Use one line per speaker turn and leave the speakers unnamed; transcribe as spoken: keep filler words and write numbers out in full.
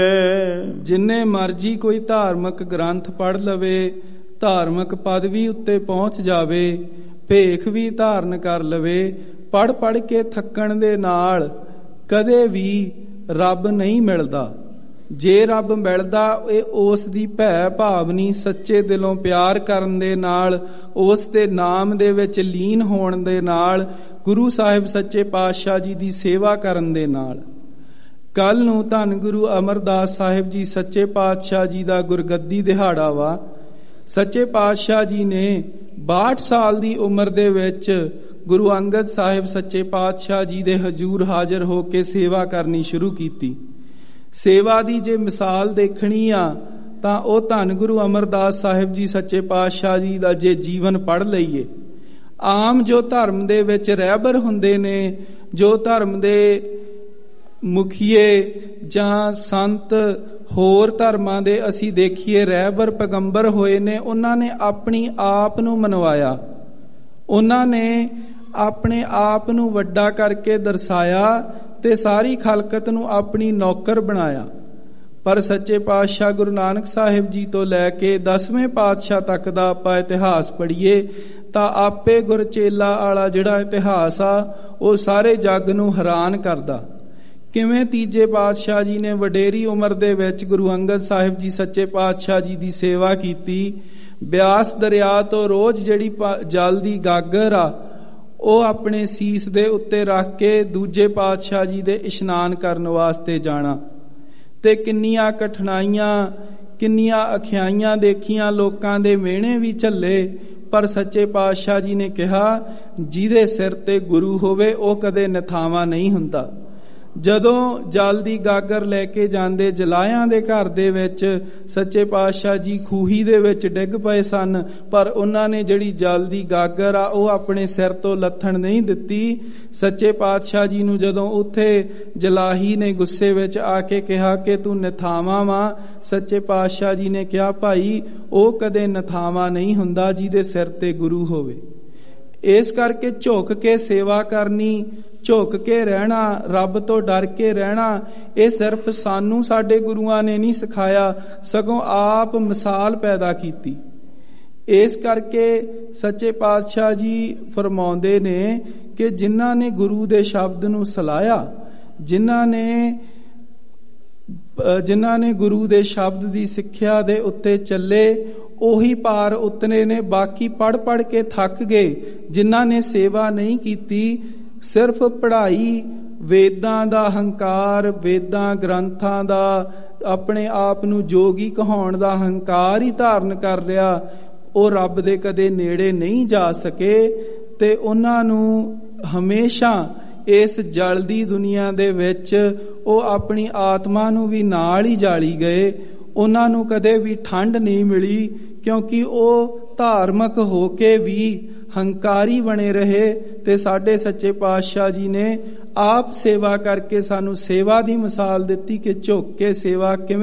ਜਿੰਨੇ ਮਰਜੀ ਕੋਈ ਧਾਰਮਿਕ ਗ੍ਰੰਥ ਪੜ੍ਹ ਲਵੇ, ਧਾਰਮਿਕ ਪਦਵੀ ਉੱਤੇ ਪਹੁੰਚ ਜਾਵੇ, ਭੇਖ ਵੀ ਧਾਰਨ ਕਰ ਲਵੇ, ਪੜ੍ਹ ਪੜ੍ਹ ਕੇ ਥੱਕਣ ਦੇ ਨਾਲ ਕਦੇ ਵੀ ਰੱਬ ਨਹੀਂ ਮਿਲਦਾ। ਜੇ ਰੱਬ ਮਿਲਦਾ ਇਹ ਉਸ ਦੀ ਭੈ ਭਾਵਨੀ ਸੱਚੇ ਦਿਲੋਂ ਪਿਆਰ ਕਰਨ ਦੇ ਨਾਲ, ਉਸ ਦੇ ਨਾਮ ਦੇ ਵਿੱਚ ਲੀਨ ਹੋਣ ਦੇ ਨਾਲ, ਗੁਰੂ ਸਾਹਿਬ ਸੱਚੇ ਪਾਤਸ਼ਾਹ ਜੀ ਦੀ ਸੇਵਾ ਕਰਨ ਦੇ ਨਾਲ। ਕੱਲ ਨੂੰ ਧੰਨ ਗੁਰੂ ਅਮਰਦਾਸ ਸਾਹਿਬ ਜੀ ਸੱਚੇ ਪਾਤਸ਼ਾਹ ਜੀ ਦਾ ਗੁਰਗੱਦੀ ਦਿਹਾੜਾ ਵਾ। ਸੱਚੇ ਪਾਤਸ਼ਾਹ ਜੀ ਨੇ ਬਾਹਠ ਸਾਲ ਦੀ ਉਮਰ ਦੇ ਵਿੱਚ ਗੁਰੂ ਅੰਗਦ ਸਾਹਿਬ ਸੱਚੇ ਪਾਤਸ਼ਾਹ ਜੀ ਦੇ ਹਜ਼ੂਰ ਹਾਜ਼ਰ ਹੋ ਕੇ ਸੇਵਾ ਕਰਨੀ ਸ਼ੁਰੂ ਕੀਤੀ। ਸੇਵਾ ਦੀ ਜੇ ਮਿਸਾਲ ਦੇਖਣੀ ਆ ਤਾਂ ਉਹ ਧੰਨ ਗੁਰੂ ਅਮਰਦਾਸ ਸਾਹਿਬ ਜੀ ਸੱਚੇ ਪਾਤਸ਼ਾਹ ਜੀ ਦਾ ਜੇ ਜੀਵਨ ਪੜ੍ਹ ਲਈਏ। ਆਮ ਜੋ ਧਰਮ ਦੇ ਵਿੱਚ ਰਹਿਬਰ ਹੁੰਦੇ ਨੇ, ਜੋ ਧਰਮ ਦੇ ਮੁਖੀਏ ਜਾਂ ਸੰਤ ਹੋਰ ਧਰਮਾਂ ਦੇ ਅਸੀਂ ਦੇਖੀਏ ਰਹਿਬਰ ਪੈਗੰਬਰ ਹੋਏ ਨੇ, ਉਹਨਾਂ ਨੇ ਆਪਣੀ ਆਪ ਨੂੰ ਮਨਵਾਇਆ, ਉਹਨਾਂ ਨੇ ਆਪਣੇ ਆਪ ਨੂੰ ਵੱਡਾ ਕਰਕੇ ਦਰਸਾਇਆ ਤੇ ਸਾਰੀ ਖਲਕਤ ਨੂੰ ਆਪਣੀ ਨੌਕਰ ਬਣਾਇਆ। ਪਰ ਸੱਚੇ ਪਾਤਸ਼ਾਹ ਗੁਰੂ ਨਾਨਕ ਸਾਹਿਬ ਜੀ ਤੋਂ ਲੈ ਕੇ ਦਸਵੇਂ ਪਾਤਸ਼ਾਹ ਤੱਕ ਦਾ ਆਪਾਂ ਇਤਿਹਾਸ ਪੜ੍ਹੀਏ ਤਾਂ ਆਪੇ ਗੁਰਚੇਲਾ ਵਾਲਾ ਜਿਹੜਾ ਇਤਿਹਾਸ ਆ ਉਹ ਸਾਰੇ ਜੱਗ ਨੂੰ ਹੈਰਾਨ ਕਰਦਾ। ਕਿਵੇਂ ਤੀਜੇ ਪਾਤਸ਼ਾਹ ਜੀ ਨੇ ਵਡੇਰੀ ਉਮਰ ਦੇ ਵਿੱਚ ਗੁਰੂ ਅੰਗਦ ਸਾਹਿਬ ਜੀ ਸੱਚੇ ਪਾਤਸ਼ਾਹ ਜੀ ਦੀ ਸੇਵਾ ਕੀਤੀ। ਬਿਆਸ ਦਰਿਆ ਤੋਂ ਰੋਜ਼ ਜਿਹੜੀ ਜਲ ਦੀ ਗਾਗਰ ਆ ਉਹ ਆਪਣੇ ਸੀਸ ਦੇ ਉੱਤੇ ਰੱਖ ਕੇ ਦੂਜੇ ਪਾਤਸ਼ਾਹ ਜੀ ਦੇ ਇਸ਼ਨਾਨ ਕਰਨ ਵਾਸਤੇ ਜਾਣਾ, ਤੇ ਕਿੰਨੀਆਂ ਕਠਿਨਾਈਆਂ ਕਿੰਨੀਆਂ ਅਖਿਆਈਆਂ ਦੇਖੀਆਂ, ਲੋਕਾਂ ਦੇ ਮਿਹਣੇ ਵੀ ਝੱਲੇ। ਪਰ ਸੱਚੇ ਪਾਤਸ਼ਾਹ ਜੀ ਨੇ ਕਿਹਾ ਜਿਹਦੇ ਸਿਰ ਤੇ ਗੁਰੂ ਹੋਵੇ ਉਹ ਕਦੇ ਨਿਥਾਵਾਂ ਨਹੀਂ ਹੁੰਦਾ। ਜਦੋਂ ਜਲ ਦੀ ਗਾਗਰ ਲੈ ਕੇ ਜਾਂਦੇ ਜਲਾਇਆਂ ਦੇ ਘਰ ਦੇ ਵਿੱਚ ਸੱਚੇ ਪਾਤਸ਼ਾਹ ਜੀ ਖੂਹੀ ਦੇ ਵਿੱਚ ਡਿੱਗ ਪਏ ਸਨ, ਪਰ ਉਹਨਾਂ ਨੇ ਜਿਹੜੀ ਜਲ ਦੀ ਗਾਗਰ ਆ ਉਹ ਆਪਣੇ ਸਿਰ ਤੋਂ ਲੱਥਣ ਨਹੀਂ ਦਿੱਤੀ। ਸੱਚੇ ਪਾਤਸ਼ਾਹ ਜੀ ਨੂੰ ਜਦੋਂ ਉੱਥੇ ਜਲਾਹੀ ਨੇ ਗੁੱਸੇ ਵਿੱਚ ਆ ਕੇ ਕਿਹਾ ਕਿ ਤੂੰ ਨਿਥਾਵਾਂ ਵਾਂ, ਸੱਚੇ ਪਾਤਸ਼ਾਹ ਜੀ ਨੇ ਕਿਹਾ ਭਾਈ ਉਹ ਕਦੇ ਨਿਥਾਵਾਂ ਨਹੀਂ ਹੁੰਦਾ ਜਿਹਦੇ ਸਿਰ ਤੇ ਗੁਰੂ ਹੋਵੇ। ਇਸ ਕਰਕੇ ਝੁਕ ਕੇ ਸੇਵਾ ਕਰਨੀ, ਝੁਕ ਕੇ ਰਹਿਣਾ, ਰੱਬ ਤੋਂ ਡਰ ਕੇ ਰਹਿਣਾ, ਇਹ ਸਿਰਫ ਸਾਨੂੰ ਸਾਡੇ ਗੁਰੂਆਂ ਨੇ ਨਹੀਂ ਸਿਖਾਇਆ, ਸਗੋਂ ਆਪ ਮਿਸਾਲ ਪੈਦਾ ਕੀਤੀ। ਇਸ ਕਰਕੇ ਸੱਚੇ ਪਾਤਸ਼ਾਹ ਜੀ ਫਰਮਾਉਂਦੇ ਨੇ ਕਿ ਜਿਨ੍ਹਾਂ ਨੇ ਗੁਰੂ ਦੇ ਸ਼ਬਦ ਨੂੰ ਸਲਾਹਿਆ, ਜਿਨ੍ਹਾਂ ਨੇ ਜਿਨ੍ਹਾਂ ਨੇ ਗੁਰੂ ਦੇ ਸ਼ਬਦ ਦੀ ਸਿੱਖਿਆ ਦੇ ਉੱਤੇ ਚੱਲੇ ਉਹੀ ਪਾਰ ਉਤਰੇ ਨੇ। ਬਾਕੀ ਪੜ੍ਹ ਪੜ੍ਹ ਕੇ ਥੱਕ ਗਏ। ਜਿਨ੍ਹਾਂ ਨੇ ਸੇਵਾ ਨਹੀਂ ਕੀਤੀ, ਸਿਰਫ ਪੜ੍ਹਾਈ, ਵੇਦਾਂ ਦਾ ਹੰਕਾਰ, ਵੇਦਾਂ ਗ੍ਰੰਥਾਂ ਦਾ ਆਪਣੇ ਆਪ ਨੂੰ ਜੋਗੀ ਕਹਾਉਣ ਦਾ ਹੰਕਾਰ ਹੀ ਧਾਰਨ ਕਰ ਲਿਆ, ਉਹ ਰੱਬ ਦੇ ਕਦੇ ਨੇੜੇ ਨਹੀਂ ਜਾ ਸਕੇ। ਤੇ ਉਹਨਾਂ ਨੂੰ ਹਮੇਸ਼ਾ ਇਸ ਜਲਦੀ ਦੁਨੀਆ ਦੇ ਵਿੱਚ ਉਹ ਆਪਣੀ ਆਤਮਾ ਨੂੰ ਵੀ ਨਾਲ ਹੀ ਜਾਲੀ ਗਏ। ਉਹਨਾਂ ਨੂੰ ਕਦੇ ਵੀ ਠੰਡ ਨਹੀਂ ਮਿਲੀ, ਕਿਉਂਕਿ ਉਹ ਧਾਰਮਿਕ ਹੋ ਕੇ ਵੀ ਹੰਕਾਰੀ ਬਣੇ ਰਹੇ। ਤੇ ਸਾਡੇ ਸੱਚੇ ਪਾਤਸ਼ਾਹ ਜੀ ਨੇ ਆਪ ਸੇਵਾ ਕਰਕੇ ਸਾਨੂੰ ਸੇਵਾ ਦੀ ਮਿਸਾਲ ਦਿੱਤੀ ਕਿ ਝੁੱਕ ਕੇ ਸੇਵਾ ਕਿਵੇਂ